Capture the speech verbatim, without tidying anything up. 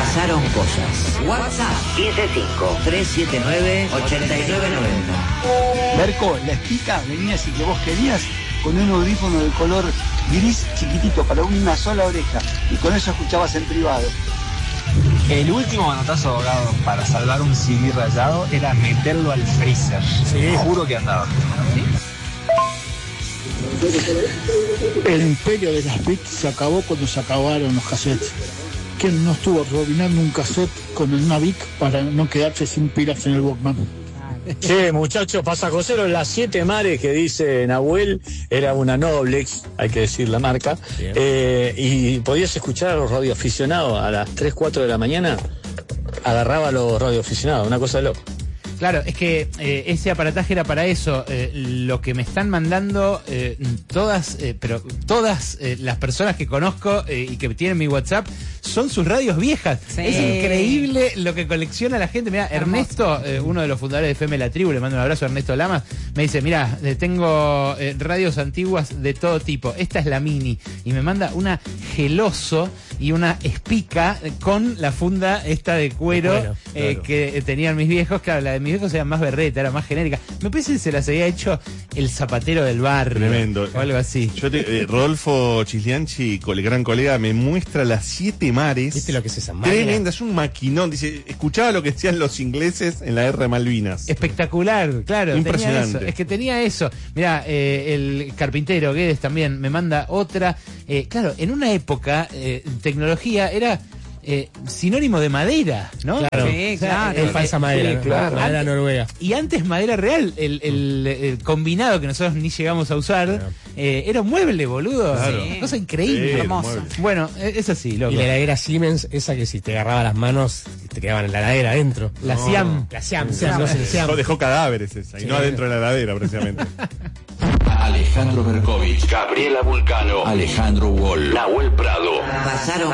Pasaron cosas. WhatsApp uno cinco tres siete nueve ocho nueve nueve cero. Berco, la estica venía si que vos querías con un audífono de color gris chiquitito para una sola oreja y con eso escuchabas en privado. El último manotazo abogado para salvar un C D rayado era meterlo al freezer. Sí, juro que andaba. ¿Sí? El imperio de las bits se acabó cuando se acabaron los cassettes. ¿Quién no estuvo robinando un cassette con una Bic para no quedarse sin pilas en el Walkman? Che, muchachos, pasacosero, las siete mares que dice Nahuel era una Noblex, hay que decir la marca, eh, y podías escuchar a los radioaficionados a las tres, cuatro de la mañana, agarraba a los radioaficionados, una cosa de loco. Claro, es que eh, ese aparataje era para eso. Eh, lo que me están mandando eh, todas, eh, pero todas eh, las personas que conozco eh, y que tienen mi WhatsApp son sus radios viejas. Sí. Es increíble lo que colecciona la gente. Mira, Ernesto, eh, uno de los fundadores de F M La Tribu, le mando un abrazo a Ernesto Lamas, me dice, mira, eh, tengo eh, radios antiguas de todo tipo. Esta es la Mini. Y me manda una Geloso y una Espica con la funda esta de cuero, de cuero eh, claro. que tenían mis viejos. Claro, la de mis viejos era más berreta, era más genérica. Me parece que se las había hecho el zapatero del barrio. Tremendo. O algo así. Yo te, eh, Rodolfo Chislianchi, el gran colega, me muestra las siete mares. ¿Viste lo que es esa madre? Tremenda, es un maquinón. Dice, escuchaba lo que decían los ingleses en la guerra de Malvinas. Espectacular, claro. Impresionante. Tenía eso. Es que tenía eso. Mira, eh, el carpintero Guedes también me manda otra. Eh, claro, en una época, eh, tecnología era... Eh, sinónimo de madera, ¿no? Claro, sí, claro. O sea, es falsa madera, sí, claro. Madera antes, noruega. Y antes madera real, el, el, el combinado que nosotros ni llegamos a usar, claro. eh, era un mueble, boludo. Claro. Una cosa increíble. Sí, hermosa. Bueno, es así, loco. Y la heladera Siemens, esa que si te agarraba las manos, te quedaban en la heladera adentro. La no. Siam. La Siam, Siam, no, Siam. Siam. Dejó cadáveres esa, y sí. no adentro de la heladera, precisamente. Alejandro Berkovich, Gabriela Vulcano, Alejandro Wall, Nahuel Prado. Pasaron